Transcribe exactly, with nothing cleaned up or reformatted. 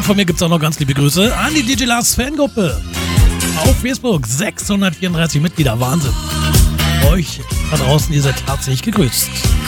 von mir gibt es auch noch ganz liebe Grüße an die D J Lars Fangruppe. Auf Facebook sechshundertvierunddreißig Mitglieder, Wahnsinn. Euch da draußen, ihr seid herzlich gegrüßt.